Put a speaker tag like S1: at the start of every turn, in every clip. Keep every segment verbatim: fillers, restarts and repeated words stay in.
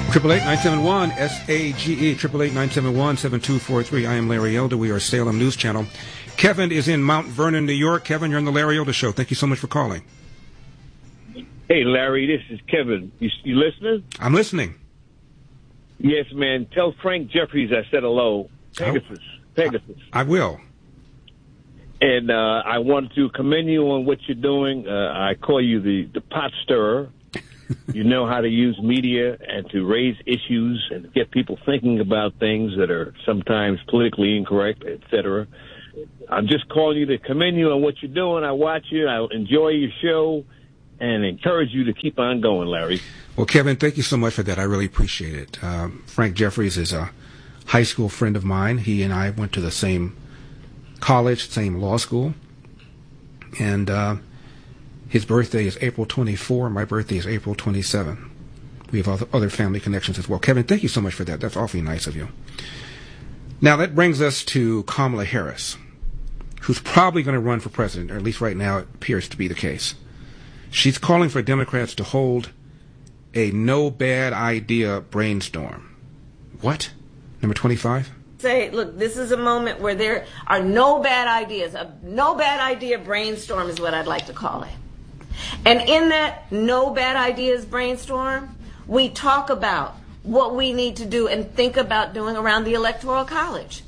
S1: Triple eight nine seven one S A G E. Triple eight nine seven one seven two four three. I am Larry Elder. We are Salem News Channel. Kevin is in Mount Vernon, New York. Kevin, you're on the Larry Elder Show. Thank you so much for calling.
S2: Hey, Larry, this is Kevin. You, you listening?
S1: I'm listening.
S2: Yes, man. Tell Frank Jeffries I said hello. Pegasus. Oh, Pegasus.
S1: I, I will.
S2: And uh, I wanted to commend you on what you're doing. Uh, I call you the, the pot stirrer. You know how to use media and to raise issues and get people thinking about things that are sometimes politically incorrect, et cetera. I'm just calling you to commend you on what you're doing. I watch you. I enjoy your show and encourage you to keep on going, Larry.
S1: Well, Kevin, thank you so much for that. I really appreciate it. Um, Frank Jeffries is a high school friend of mine. He and I went to the same college, same law school. And uh, his birthday is April twenty-fourth. My birthday is April twenty-seventh. We have other, other family connections as well. Kevin, thank you so much for that. That's awfully nice of you. Now, that brings us to Kamala Harris, who's probably going to run for president, or at least right now it appears to be the case. She's calling for Democrats to hold a no bad idea brainstorm. What? Number twenty-five?
S3: Say, look, this is a moment where there are no bad ideas. A no bad idea brainstorm is what I'd like to call it. And in that no bad ideas brainstorm, we talk about what we need to do and think about doing around the Electoral College.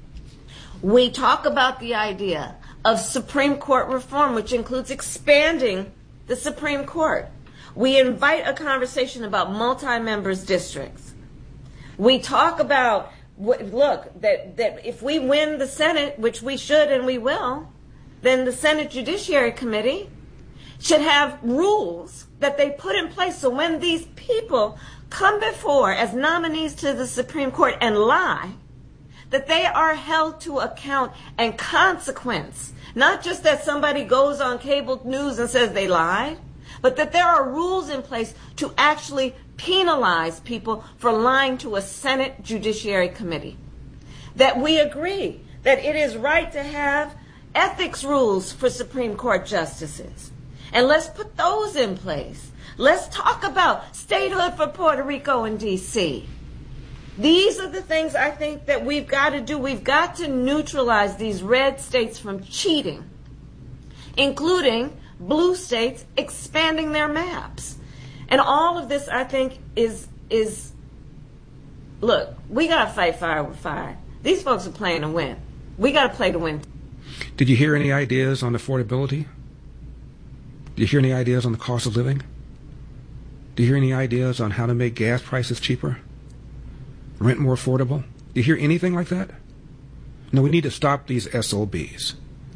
S3: We talk about the idea of Supreme Court reform, which includes expanding the Supreme Court. We invite a conversation about multi-members districts. We talk about, look, that, that if we win the Senate, which we should and we will, then the Senate Judiciary Committee should have rules that they put in place so when these people come before as nominees to the Supreme Court and lie, that they are held to account and consequence. Not just that somebody goes on cable news and says they lied, but that there are rules in place to actually penalize people for lying to a Senate Judiciary Committee. That we agree that it is right to have ethics rules for Supreme Court justices. And let's put those in place. Let's talk about statehood for Puerto Rico and D C. These are the things I think that we've got to do. We've got to neutralize these red states from cheating, including blue states expanding their maps. And all of this, I think, is, is look, we got to fight fire with fire. These folks are playing to win. We got to play to win.
S1: Did you hear any ideas on affordability? Did you hear any ideas on the cost of living? Did you hear any ideas on how to make gas prices cheaper? Rent more affordable? Did you hear anything like that? No, we need to stop these S O Bs.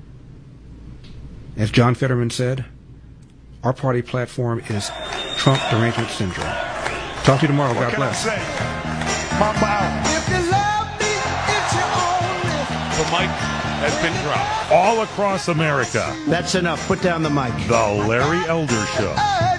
S1: As John Fetterman said, our party platform is Trump derangement syndrome. Talk to you tomorrow. God bless.
S4: Mamba out. If you love me, it's your own risk.
S5: The mic has been dropped all across America.
S6: That's enough. Put down the mic.
S5: The Larry Elder Show.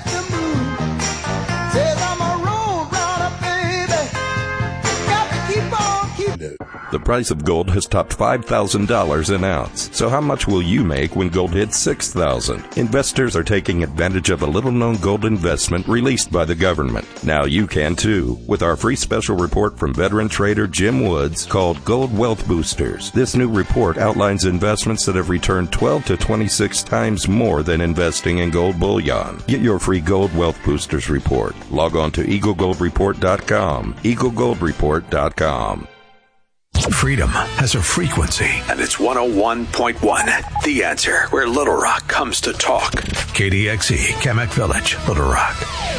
S7: The price of gold has topped five thousand dollars an ounce. So how much will you make when gold hits six thousand dollars? Investors are taking advantage of a little-known gold investment released by the government. Now you can too, with our free special report from veteran trader Jim Woods called Gold Wealth Boosters. This new report outlines investments that have returned twelve to twenty-six times more than investing in gold bullion. Get your free Gold Wealth Boosters report. Log on to eagle gold report dot com. eagle gold report dot com.
S8: Freedom has a frequency, and it's one oh one point one. The Answer, where Little Rock comes to talk. K D X E, Kamek Village, Little Rock.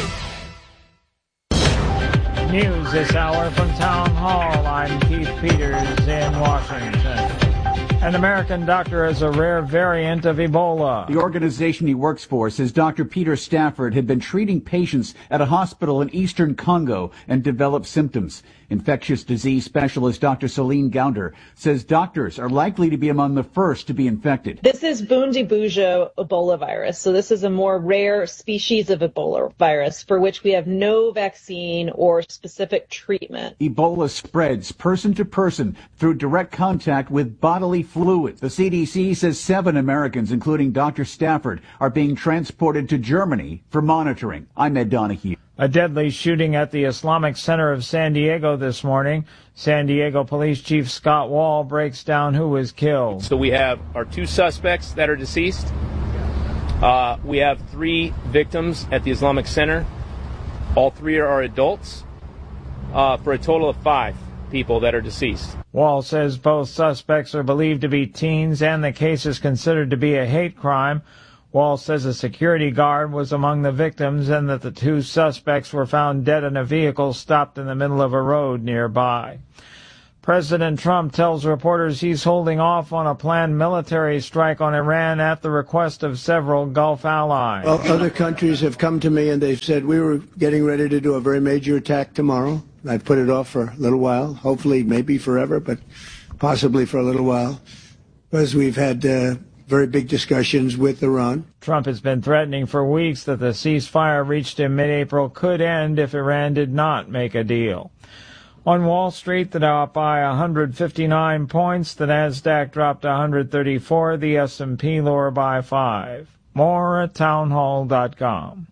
S9: News this hour from Town Hall. I'm Keith Peters in Washington. An American doctor has a rare variant of Ebola.
S10: The organization he works for says Doctor Peter Stafford had been treating patients at a hospital in eastern Congo and developed symptoms. Infectious disease specialist Doctor Celine Gounder says doctors are likely to be among the first to be infected.
S11: This is Bundibugyo Ebola virus. So this is a more rare species of Ebola virus for which we have no vaccine or specific treatment.
S10: Ebola spreads person to person through direct contact with bodily fluid. The C D C says seven Americans, including Doctor Stafford, are being transported to Germany for monitoring. I'm Ed Donahue.
S9: A deadly shooting at the Islamic Center of San Diego this morning. San Diego Police Chief Scott Wall breaks down who was killed.
S6: So we have our two suspects that are deceased. Uh, we have three victims at the Islamic Center. All three are adults, uh, for a total of five people that are deceased.
S9: Wall says both suspects are believed to be teens and the case is considered to be a hate crime. Wall says a security guard was among the victims and that the two suspects were found dead in a vehicle stopped in the middle of a road nearby. President Trump tells reporters he's holding off on a planned military strike on Iran at the request of several Gulf allies.
S12: Well, other countries have come to me and they've said we were getting ready to do a very major attack tomorrow. I put it off for a little while, hopefully maybe forever, but possibly for a little while, because we've had uh, very big discussions with Iran.
S9: Trump has been threatening for weeks that the ceasefire reached in mid-April could end if Iran did not make a deal. On Wall Street, the Dow up by one hundred fifty-nine points, the Nasdaq dropped one hundred thirty-four, the S and P lower by five. More at townhall dot com.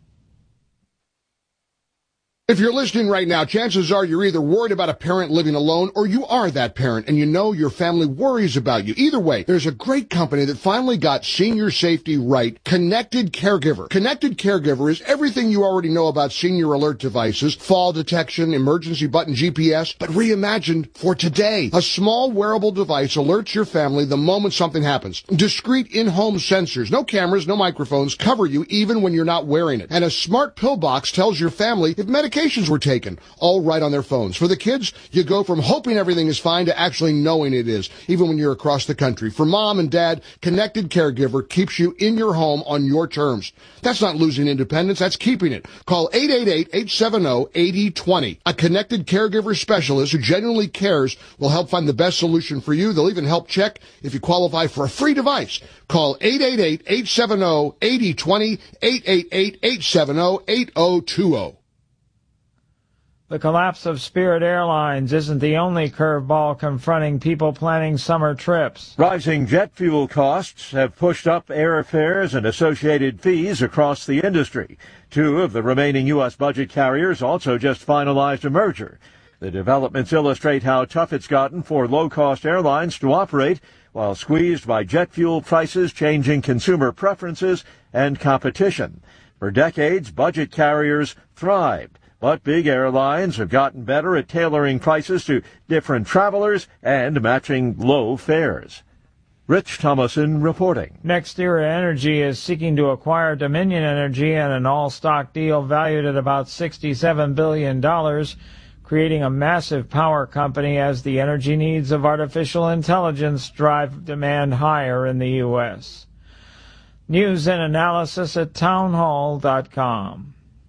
S13: If you're listening right now, chances are you're either worried about a parent living alone or you are that parent and you know your family worries about you. Either way, there's a great company that finally got senior safety right, Connected Caregiver. Connected Caregiver is everything you already know about senior alert devices, fall detection, emergency button G P S, but reimagined for today. A small wearable device alerts your family the moment something happens. Discreet in-home sensors, no cameras, no microphones, cover you even when you're not wearing it. And a smart pill box tells your family if medication Medications were taken, all right on their phones. For the kids, you go from hoping everything is fine to actually knowing it is, even when you're across the country. For mom and dad, Connected Caregiver keeps you in your home on your terms. That's not losing independence, that's keeping it. Call eight eight eight, eight seven zero, eight zero two zero. A Connected Caregiver specialist who genuinely cares will help find the best solution for you. They'll even help check if you qualify for a free device. Call eight eight eight, eight seven zero, eight zero two zero, eight eight eight, eight seven zero, eight zero two zero.
S9: The collapse of Spirit Airlines isn't the only curveball confronting people planning summer trips.
S14: Rising jet fuel costs have pushed up airfares and associated fees across the industry. Two of the remaining U S budget carriers also just finalized a merger. The developments illustrate how tough it's gotten for low-cost airlines to operate while squeezed by jet fuel prices, changing consumer preferences, and competition. For decades, budget carriers thrived. But big airlines have gotten better at tailoring prices to different travelers and matching low fares. Rich Thomason reporting.
S9: NextEra Energy is seeking to acquire Dominion Energy in an all-stock deal valued at about sixty-seven billion dollars, creating a massive power company as the energy needs of artificial intelligence drive demand higher in the U S. News and analysis at townhall dot com.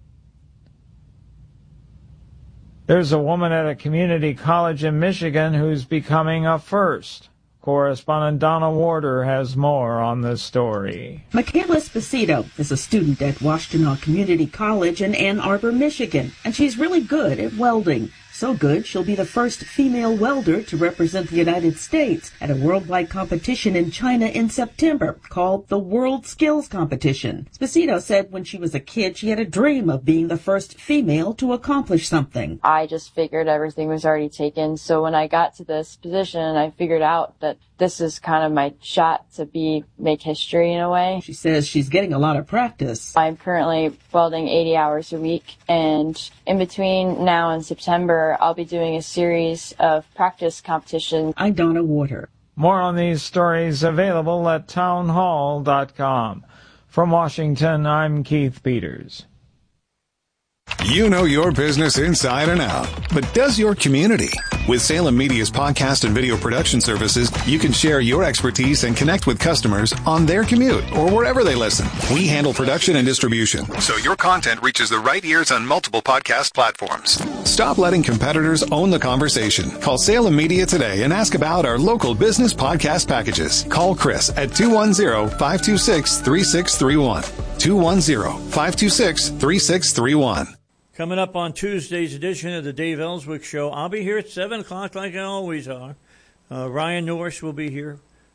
S9: There's a woman at a community college in Michigan who's becoming a first. Correspondent Donna Warder has more on this story.
S15: Michaela Esposito is a student at Washtenaw Community College in Ann Arbor, Michigan, and she's really good at welding. So good, she'll be the first female welder to represent the United States at a worldwide competition in China in September called the World Skills Competition. Esposito said when she was a kid, she had a dream of being the first female to accomplish something.
S16: I just figured everything was already taken. So when I got to this position, I figured out that this is kind of my shot to be make history in a way.
S15: She says she's getting a lot of practice.
S16: I'm currently welding eighty hours a week, and in between now and September, I'll be doing a series of practice competitions.
S15: I'm Donna Warder.
S9: More on these stories available at townhall dot com. From Washington, I'm Keith Peters.
S17: You know your business inside and out, but does your community? With Salem Media's podcast and video production services, you can share your expertise and connect with customers on their commute or wherever they listen. We handle production and distribution, so your content reaches the right ears on multiple podcast platforms. Stop letting competitors own the conversation. Call Salem Media today and ask about our local business podcast packages. Call Chris at two one zero, five two six, three six three one. two one zero, five two six, three six three one.
S18: Coming up on Tuesday's edition of the Dave Ellswick Show, I'll be here at seven o'clock like I always are. Uh, Ryan Norris will be here.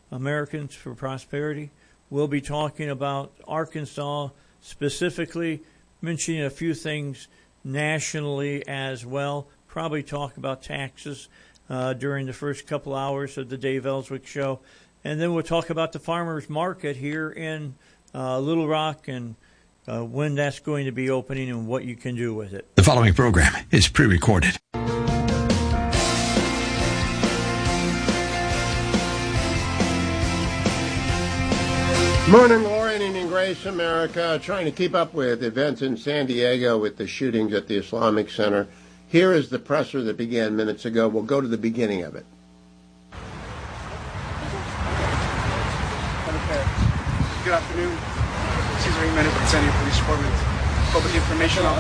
S18: Americans for Prosperity. We'll be talking about Arkansas specifically, mentioning a few things nationally as well. Probably talk about taxes uh, during the first couple hours of the Dave Ellswick Show. And then we'll talk about the farmers market here in uh, Little Rock and uh, when that's going to be opening and what you can do with it.
S8: The following program is pre-recorded.
S19: Morning, glory and grace, America. Trying to keep up with events in San Diego with the shootings at the Islamic Center. Here is the presser that began minutes ago. We'll go to the beginning of it.
S20: Good afternoon. Cesar Jimenez with the San Diego Police Department. Public information